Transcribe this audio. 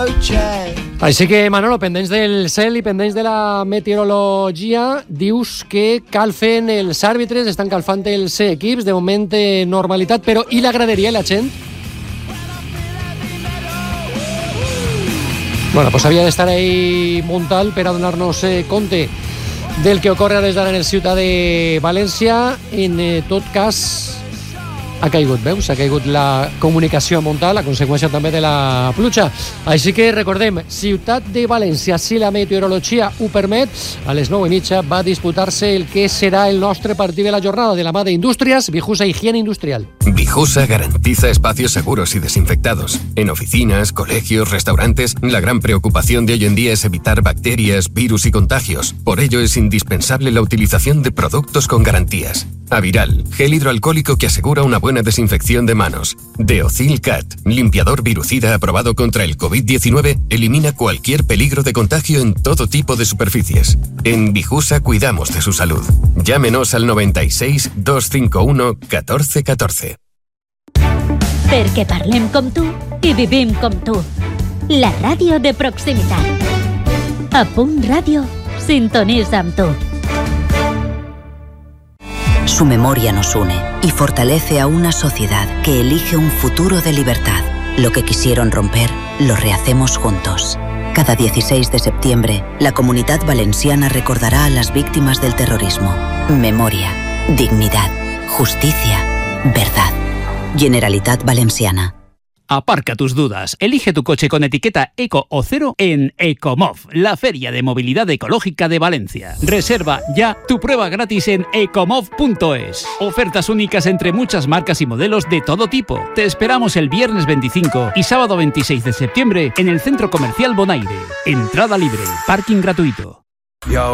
Així que, Manolo, pendents del cel i pendents de la meteorologia, dius que calfen els àrbitres, estan calfant els equips, de moment normalitat, però i la graderia i la gent? Bueno, pues havia d'estar ahí Montal per a donar-nos compte del que ocorre des d'ara en el Ciutat de València. En tot cas, ha caigut, veus? Ha caigut la comunicació a Montal, a conseqüència també de la pluja. Així que recordem, Ciutat de València, si la meteorologia ho permet, a les 9:30 va disputar-se el que serà el nostre partit de la jornada de la mà d'Indústrias, Vijusa Higiene Industrial. Vijusa garantiza espacios seguros y desinfectados. En oficinas, colegios, restaurantes, la gran preocupación de hoy en día es evitar bacterias, virus y contagios. Por ello es indispensable la utilización de productos con garantías. Aviral, gel hidroalcohólico que asegura una buena desinfección de manos. Deocil Cat, limpiador virucida aprobado contra el COVID-19, elimina cualquier peligro de contagio en todo tipo de superficies. En Vijusa cuidamos de su salud. Llámenos al 96 251 14 14. Perquè parlem com tu i vivim com tu. La ràdio de proximitat. A Punt Ràdio, sintonitza amb tu. Su memoria nos une y fortalece a una sociedad que elige un futuro de libertad. Lo que quisieron romper, lo rehacemos juntos. Cada 16 de septiembre, la Comunitat Valenciana recordará a las víctimas del terrorismo. Memoria, dignidad, justicia, verdad. Generalitat Valenciana. Aparca tus dudas. Elige tu coche con etiqueta Eco o Cero en Ecomov, la feria de movilidad ecológica de Valencia. Reserva ya tu prueba gratis en ecomov.es. Ofertas únicas entre muchas marcas y modelos de todo tipo. Te esperamos el viernes 25 y sábado 26 de septiembre en el Centro Comercial Bonaire. Entrada libre, parking gratuito.